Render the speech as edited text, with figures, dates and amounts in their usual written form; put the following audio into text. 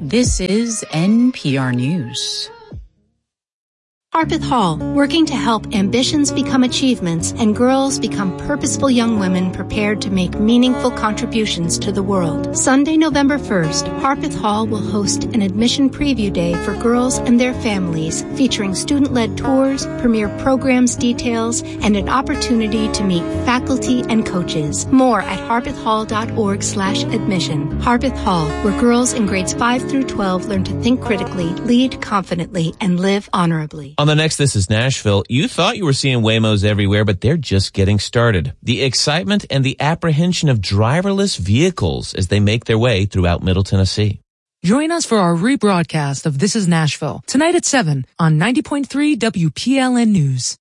This is NPR News. Harpeth Hall, working to help ambitions become achievements and girls become purposeful young women prepared to make meaningful contributions to the world. Sunday, November 1st, Harpeth Hall will host an admission preview day for girls and their families, featuring student-led tours, premier programs details, and an opportunity to meet faculty and coaches. More at harpethhall.org/admission. Harpeth Hall, where girls in grades 5 through 12 learn to think critically, lead confidently, and live honorably. On the next This is Nashville, you thought you were seeing Waymos everywhere, but they're just getting started. The excitement and the apprehension of driverless vehicles as they make their way throughout Middle Tennessee. Join us for our rebroadcast of This is Nashville, tonight at 7 on 90.3 WPLN News.